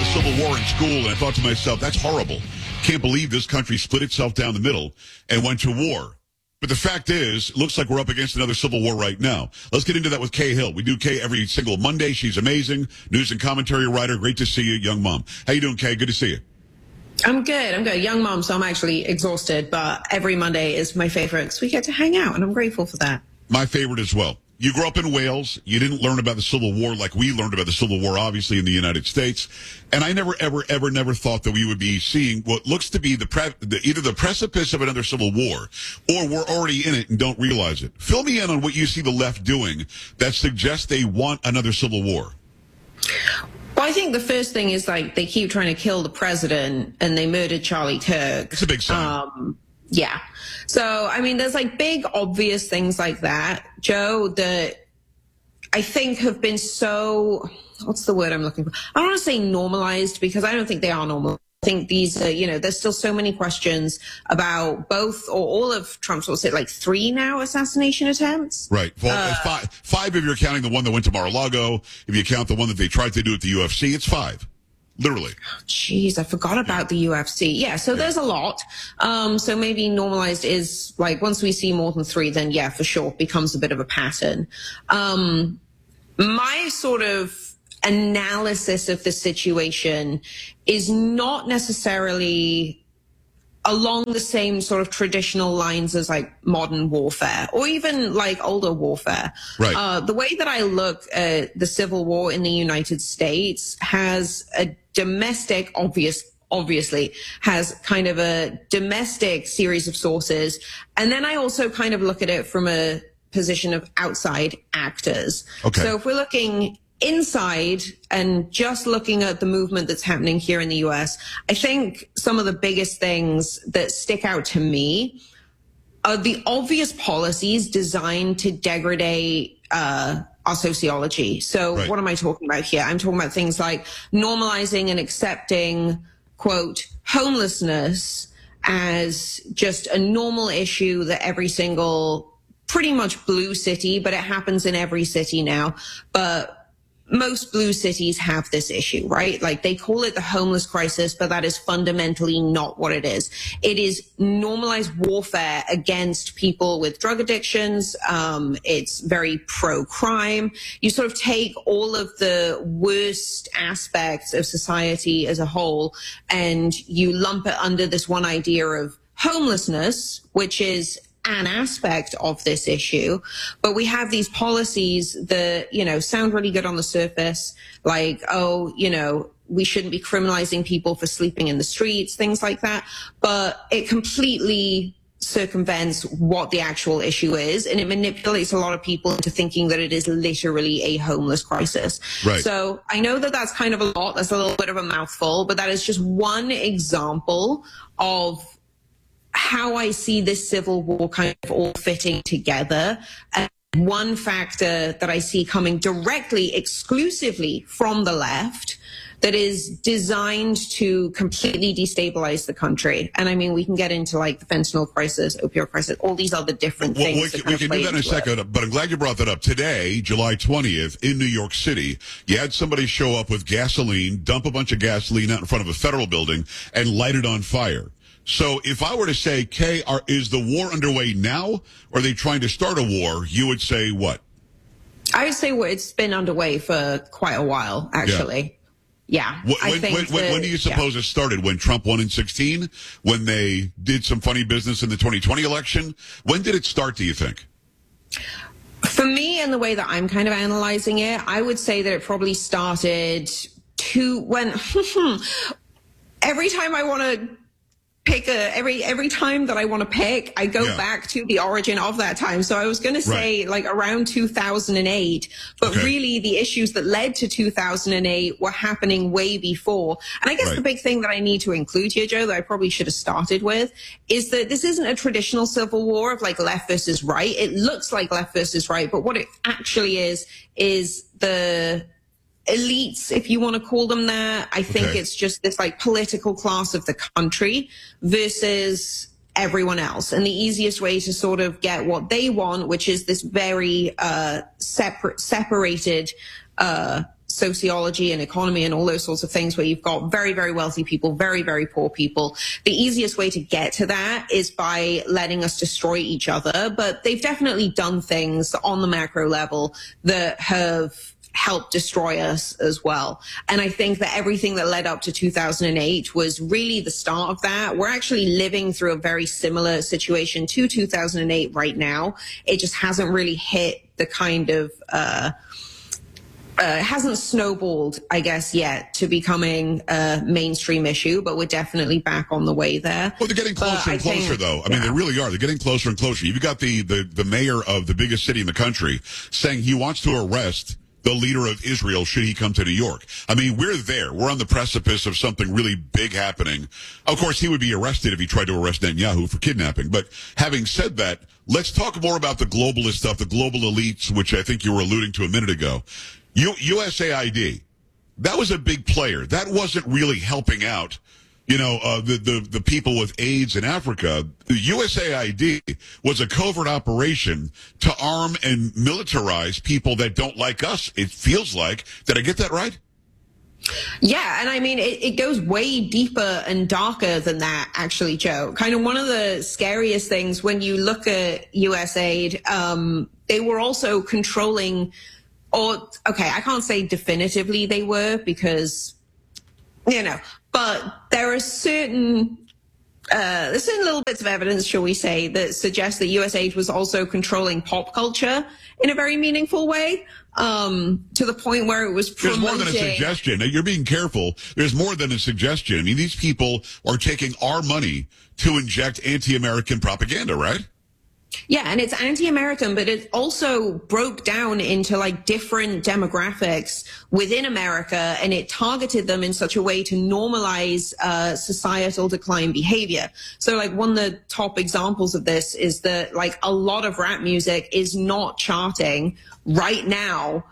Civil War in school, and I thought to myself, that's horrible. Can't believe this country split itself down the middle and went to war. But the fact is, it looks like we're up against another civil war right now. Let's get into that with Kay Hill. We do Kay every single Monday. She's amazing. News and commentary writer. Great to see you, young mom. How you doing, Kay? Good to see you. I'm good. Young mom, so I'm actually exhausted, but every Monday is my favorite because we get to hang out, and I'm grateful for that. My favorite as well. You grew up in Wales. You didn't learn about the Civil War like we learned about the Civil War, obviously, in the United States. And I never, never thought that we would be seeing what looks to be either the precipice of another Civil War, or we're already in it and don't realize it. Fill me in on what you see the left doing that suggests they want another Civil War. Well, I think the first thing is, like, they keep trying to kill the president, and they murdered Charlie Kirk. It's a big sign. Yeah. So, I mean, there's like big, obvious things like that, Joe, that I think have been so, what's the word I'm looking for? I don't want to say normalized, because I don't think they are normal. I think these are, there's still so many questions about both or all of Trump's, what's it, like 3 now assassination attempts? Right. Well, five if you're counting the one that went to Mar-a-Lago. If you count the one that they tried to do at the UFC, it's 5. Literally. Jeez, I forgot about the UFC. Yeah, so there's a lot. So maybe normalized is like, once we see more than 3, then yeah, for sure, becomes a bit of a pattern. My sort of analysis of the situation is not necessarily along the same sort of traditional lines as like modern warfare or even like older warfare. Right. The way that I look at the Civil War in the United States has a domestic, obviously has kind of a domestic series of sources. And then I also kind of look at it from a position of outside actors. Okay. So if we're looking inside and just looking at the movement that's happening here in the US, I think some of the biggest things that stick out to me are the obvious policies designed to degrade our sociology. So What am I talking about here? I'm talking about things like normalizing and accepting, quote, homelessness as just a normal issue that every single, pretty much blue city, but it happens in every city now, but most blue cities have this issue, right? Like, they call it the homeless crisis, but that is fundamentally not what it is. It is normalized warfare against people with drug addictions. It's very pro-crime. You sort of take all of the worst aspects of society as a whole, and you lump it under this one idea of homelessness, which is an aspect of this issue. But we have these policies that, sound really good on the surface, like, we shouldn't be criminalizing people for sleeping in the streets, things like that. But it completely circumvents what the actual issue is, and it manipulates a lot of people into thinking that it is literally a homeless crisis. Right. So I know that that's kind of a lot, that's a little bit of a mouthful, but that is just one example of how I see this Civil War kind of all fitting together. And one factor that I see coming directly, exclusively from the left, that is designed to completely destabilize the country. And I mean, we can get into like the fentanyl crisis, opioid crisis, all these other different things. We can do that in a second, but I'm glad you brought that up. Today, July 20th, in New York City, you had somebody show up with gasoline, dump a bunch of gasoline out in front of a federal building, and light it on fire. So if I were to say, Kay, is the war underway now, or are they trying to start a war, you would say what? I would say it's been underway for quite a while, actually. Yeah. When do you suppose it started? When Trump won in 2016? When they did some funny business in the 2020 election? When did it start, do you think? For me, and the way that I'm kind of analyzing it, I would say that it probably started every time I want to pick every time that I want to pick, I go back to the origin of that time. So I was going to say like around 2008, but really the issues that led to 2008 were happening way before. And I guess the big thing that I need to include here, Joe, that I probably should have started with, is that this isn't a traditional civil war of like left versus right. It looks like left versus right, but what it actually is the elites, if you want to call them that. I think it's just this like political class of the country versus everyone else. And the easiest way to sort of get what they want, which is this very separated sociology and economy and all those sorts of things where you've got very, very wealthy people, very, very poor people. The easiest way to get to that is by letting us destroy each other. But they've definitely done things on the macro level that have helped destroy us as well. And I think that everything that led up to 2008 was really the start of that. We're actually living through a very similar situation to 2008 right now. It just hasn't really hit the kind of, hasn't snowballed, I guess, yet to becoming a mainstream issue, but we're definitely back on the way there. Well, they're getting closer and closer, though. I mean, they really are. They're getting closer and closer. You've got the mayor of the biggest city in the country saying he wants to arrest the leader of Israel should he come to New York. I mean, we're there. We're on the precipice of something really big happening. Of course, he would be arrested if he tried to arrest Netanyahu for kidnapping. But having said that, let's talk more about the globalist stuff, the global elites, which I think you were alluding to a minute ago. USAID, that was a big player. That wasn't really helping out, the people with AIDS in Africa. USAID was a covert operation to arm and militarize people that don't like us. It feels like. Did I get that right? Yeah, and I mean, it goes way deeper and darker than that, actually, Joe. Kind of one of the scariest things when you look at USAID, they were also controlling, I can't say definitively they were because, but there are certain little bits of evidence, shall we say, that suggest that USAID was also controlling pop culture in a very meaningful way, to the point where it was promoting. There's more than a suggestion. Now, you're being careful. There's more than a suggestion. I mean, these people are taking our money to inject anti-American propaganda, right? Yeah, and it's anti-American, but it also broke down into like different demographics within America, and it targeted them in such a way to normalize societal decline behavior. So like one of the top examples of this is that like a lot of rap music is not charting right now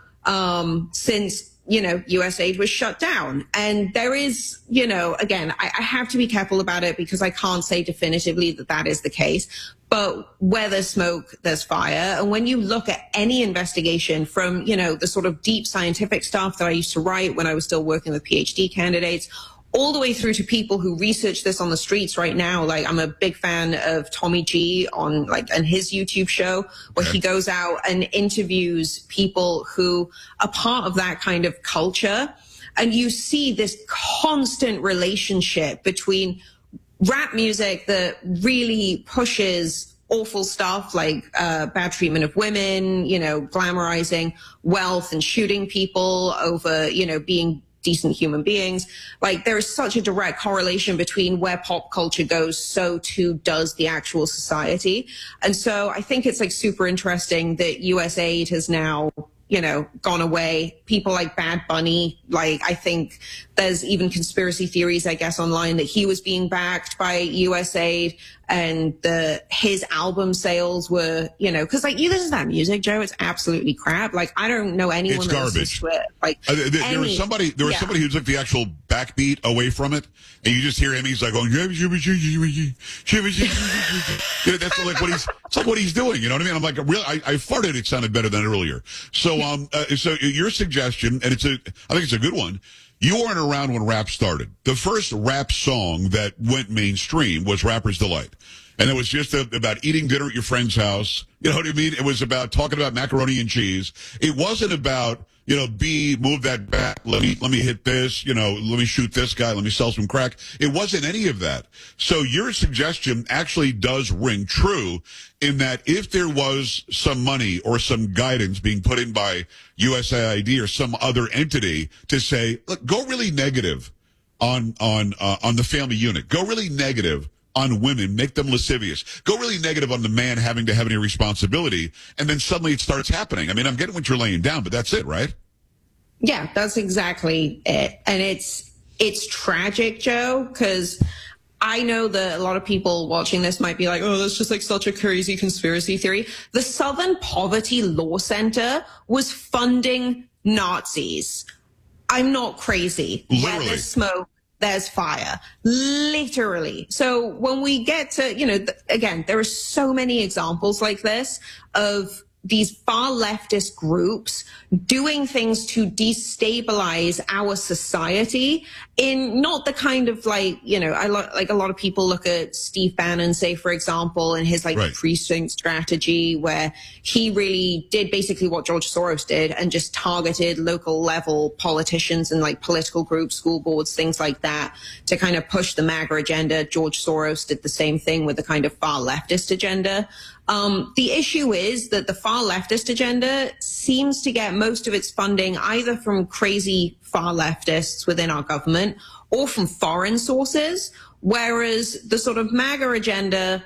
since USAID was shut down. And there is, again, I have to be careful about it because I can't say definitively that that is the case. But where there's smoke, there's fire. And when you look at any investigation from, the sort of deep scientific stuff that I used to write when I was still working with PhD candidates, all the way through to people who research this on the streets right now. Like I'm a big fan of Tommy G on his YouTube show where he goes out and interviews people who are part of that kind of culture. And you see this constant relationship between rap music that really pushes awful stuff like bad treatment of women, glamorizing wealth and shooting people over, being decent human beings. Like there is such a direct correlation between where pop culture goes, so too does the actual society. And so I think it's like super interesting that USAID has now, gone away. People like Bad Bunny, like I think there's even conspiracy theories, I guess, online that he was being backed by USAID and his album sales were, because like you listen to that music, Joe, it's absolutely crap. Like I don't know anyone it's that listens garbage. to it. Like there was somebody who took the actual backbeat away from it, and you just hear him. He's like going, that's like it's like what he's doing. You know what I mean? I'm like, really, I farted. It sounded better than earlier. So, so your suggestion, and I think it's a good one. You weren't around when rap started. The first rap song that went mainstream was Rapper's Delight. And it was just about eating dinner at your friend's house. You know what I mean? It was about talking about macaroni and cheese. It wasn't about, move that back. Let me hit this, let me shoot this guy. Let me sell some crack. It wasn't any of that. So your suggestion actually does ring true in that if there was some money or some guidance being put in by USAID or some other entity to say, look, go really negative on the family unit. Go really negative on women, make them lascivious. Go really negative on the man having to have any responsibility, and then suddenly it starts happening. I mean, I'm getting what you're laying down, but that's it, right? Yeah, that's exactly it. And it's tragic, Joe, because I know that a lot of people watching this might be like, oh, that's just like such a crazy conspiracy theory. The Southern Poverty Law Center was funding Nazis. I'm not crazy. Literally. Where there's smoke, there's fire. Literally. So when we get to, again, there are so many examples like this of these far leftist groups doing things to destabilize our society in not the kind of like, you know, like a lot of people look at Steve Bannon, say, for example, and his like precinct strategy, where he really did basically what George Soros did and just targeted local level politicians and like political groups, school boards, things like that to kind of push the MAGA agenda. George Soros did the same thing with the kind of far leftist agenda. The issue is that the far leftist agenda seems to get most of its funding either from crazy far leftists within our government or from foreign sources, whereas the sort of MAGA agenda,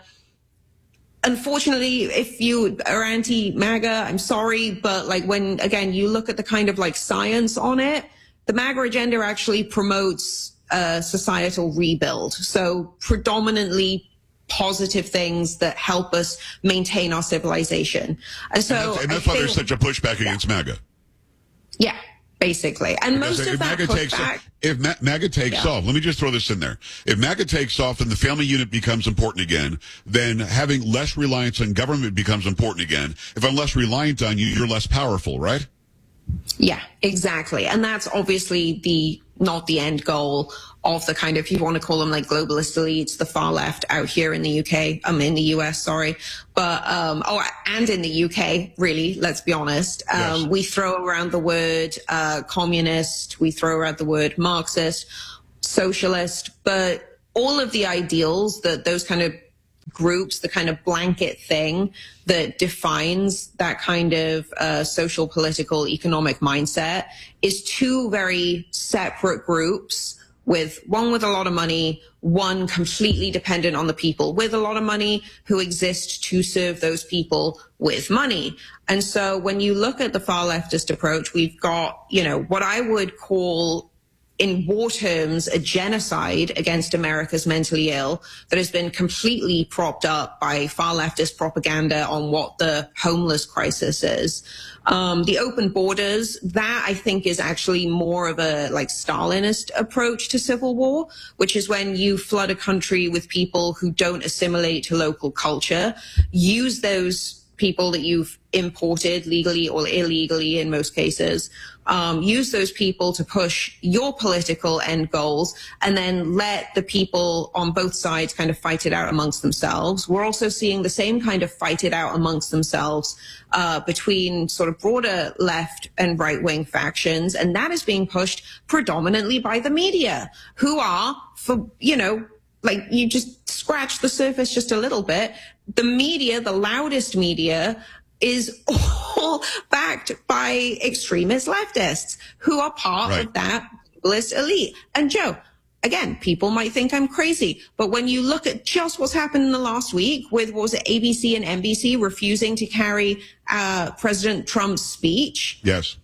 unfortunately, if you are anti-MAGA, I'm sorry, but like when, again, you look at the kind of like science on it, the MAGA agenda actually promotes societal rebuild. So predominantly positive things that help us maintain our civilization. And so and that's why there's such a pushback against MAGA. Yeah, basically. And because most of that pushback... If MAGA takes off, let me just throw this in there. If MAGA takes off and the family unit becomes important again, then having less reliance on government becomes important again. If I'm less reliant on you, you're less powerful, right? Yeah, exactly. And that's obviously not the end goal of the kind of, if you want to call them like globalist elites, the far left out here in the UK, in the US, sorry. But, and in the UK, really, let's be honest. Yes. We throw around the word, communist, we throw around the word Marxist, socialist, but all of the ideals that those kind of groups, the kind of blanket thing that defines that kind of social, political, economic mindset is two very separate groups, with one with a lot of money, one completely dependent on the people with a lot of money who exist to serve those people with money. And so when you look at the far leftist approach, we've got, you know, what I would call in war terms, a genocide against America's mentally ill that has been completely propped up by far leftist propaganda on what the homeless crisis is. The open borders, that I think is actually more of a like Stalinist approach to civil war, which is when you flood a country with people who don't assimilate to local culture, use those people that you've imported legally or illegally in most cases, use those people to push your political end goals, and then let the people on both sides kind of fight it out amongst themselves. We're also seeing the same kind of fight it out amongst themselves between sort of broader left and right-wing factions, and that is being pushed predominantly by the media, who are, for, you know, like you just scratch the surface just a little bit. The media, the loudest media, is all backed by extremist leftists who are part of that globalist elite. And Joe, again, people might think I'm crazy, but when you look at just what's happened in the last week with, what was it, ABC and NBC refusing to carry President Trump's speech. Yes.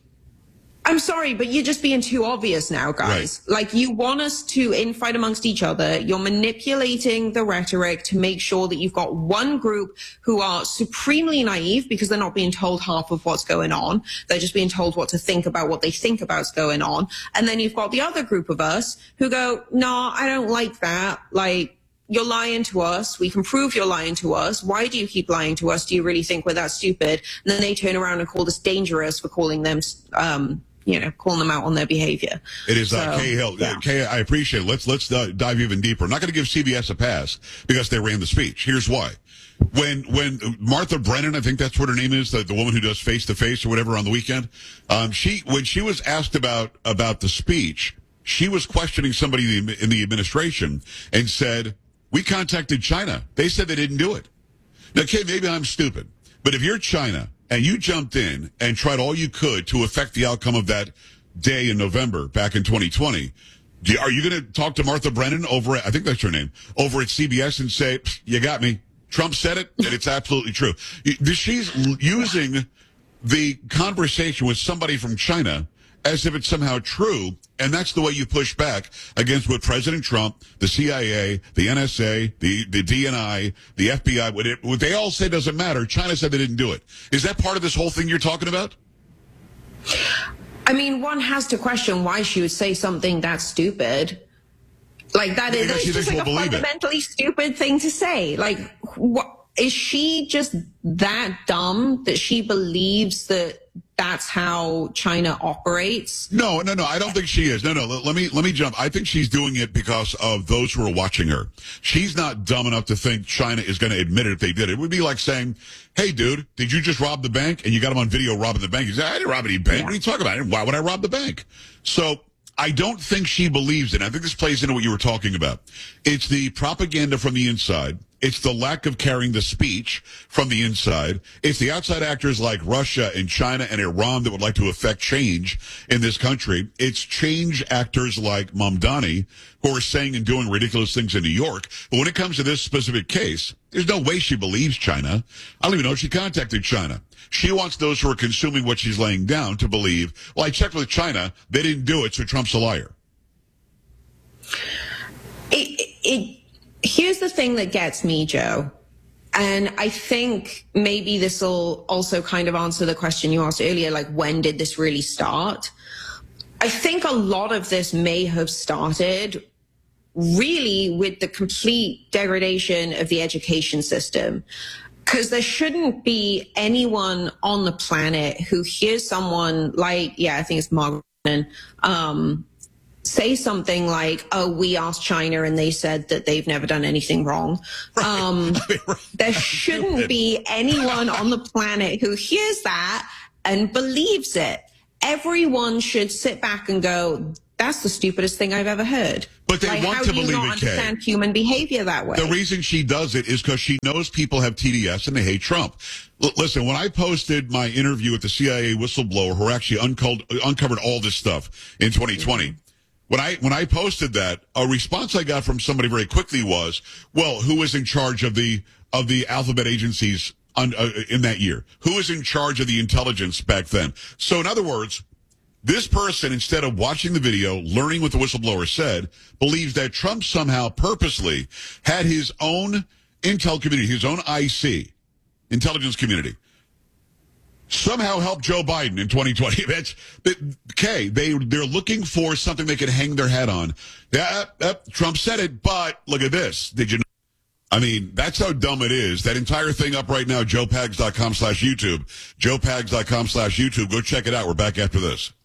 I'm sorry, but you're just being too obvious now, guys. Right. Like, you want us to infight amongst each other. You're manipulating the rhetoric to make sure that you've got one group who are supremely naive because they're not being told half of what's going on. They're just being told what to think about what they think about's going on. And then you've got the other group of us who go, no, I don't like that. Like, you're lying to us. We can prove you're lying to us. Why do you keep lying to us? Do you really think we're that stupid? And then they turn around and call us dangerous for calling them, calling them out on their behavior. It is Kay Hill. Yeah. Kay, I appreciate it. Let's dive even deeper. I'm not going to give CBS a pass because they ran the speech. Here's why. When Martha Brennan, I think that's what her name is, the woman who does Face to Face or whatever on the weekend, when she was asked about the speech, she was questioning somebody in the administration and said, we contacted China. They said they didn't do it. Now, Kay, maybe I'm stupid, but if you're China and you jumped in and tried all you could to affect the outcome of that day in November back in 2020, are you going to talk to Martha Brennan I think that's her name, over at CBS and say, you got me. Trump said it, and it's absolutely true. She's using the conversation with somebody from China as if it's somehow true, and that's the way you push back against what President Trump, the CIA, the NSA, the DNI, the FBI, what they all say doesn't matter. China said they didn't do it. Is that part of this whole thing you're talking about? I mean, one has to question why she would say something that stupid. Like, that's just like a fundamentally stupid thing to say. Like, what? is she just that dumb that she believes that that's how China operates? No. I don't think she is. No. Let me jump. I think she's doing it because of those who are watching her. She's not dumb enough to think China is going to admit it if they did. It would be like saying, "Hey, dude, did you just rob the bank?" And you got him on video robbing the bank. You say, "I didn't rob any bank." Yeah. What are you talking about? Why would I rob the bank? So I don't think she believes it. I think this plays into what you were talking about. It's the propaganda from the inside. It's the lack of carrying the speech from the inside. It's the outside actors like Russia and China and Iran that would like to affect change in this country. It's change actors like Mamdani who are saying and doing ridiculous things in New York. But when it comes to this specific case, there's no way she believes China. I don't even know if she contacted China. She wants those who are consuming what she's laying down to believe, well, I checked with China. They didn't do it, so Trump's a liar. Here's the thing that gets me, Joe. And I think maybe this will also kind of answer the question you asked earlier, like, when did this really start? I think a lot of this may have started really with the complete degradation of the education system. Because there shouldn't be anyone on the planet who hears someone like, I think it's Margaret, say something like, "Oh, we asked China and they said that they've never done anything wrong." There shouldn't be anyone on the planet who hears that and believes it. Everyone should sit back and go, "That's the stupidest thing I've ever heard." But they want to believe it, Kay. How do you not understand human behavior that way? The reason she does it is because she knows people have TDS and they hate Trump. Listen, when I posted my interview with the CIA whistleblower who actually uncovered all this stuff in 2020, when I posted that, a response I got from somebody very quickly was, "Well, who was in charge of the alphabet agencies in that year? Who was in charge of the intelligence back then?" So in other words, this person, instead of watching the video, learning what the whistleblower said, believes that Trump somehow purposely had his own intel community, his own IC, intelligence community, somehow help Joe Biden in 2020. They're looking for something they can hang their hat on. Trump said it, but look at this. Did you know? I mean, that's how dumb it is. That entire thing up right now, joepags.com/YouTube. joepags.com/YouTube. Go check it out. We're back after this.